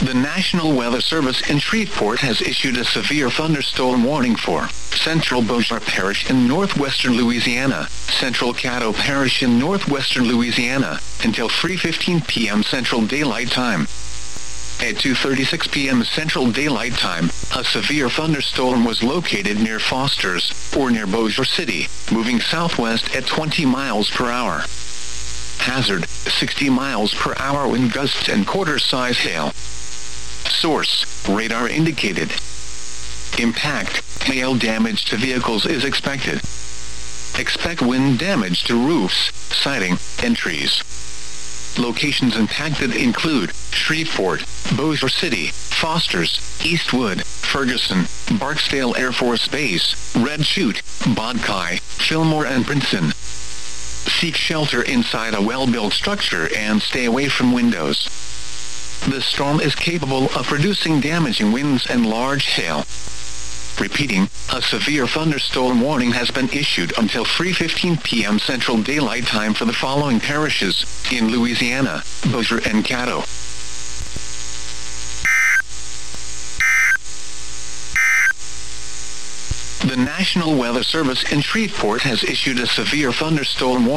The National Weather Service in Shreveport has issued a severe thunderstorm warning for Central Bossier Parish in northwestern Louisiana, Central Caddo Parish in northwestern Louisiana, until 3:15 p.m. Central Daylight Time. At 2:36 p.m. Central Daylight Time, a severe thunderstorm was located near Foster's, or near Bossier City, moving southwest at 20 miles per hour. Hazard, 60 miles per hour wind gusts and quarter-size hail. Source, radar indicated. Impact, hail damage to vehicles is expected. Expect wind damage to roofs, siding, and trees. Locations impacted include Shreveport, Bossier City, Foster's, Eastwood, Ferguson, Barksdale Air Force Base, Red Chute, Bodkai, Fillmore and Princeton. Seek shelter inside a well-built structure and stay away from windows. The storm is capable of producing damaging winds and large hail. Repeating, a severe thunderstorm warning has been issued until 3:15 p.m. Central Daylight Time for the following parishes in Louisiana, Bossier and Caddo. The National Weather Service in Shreveport has issued a severe thunderstorm warning.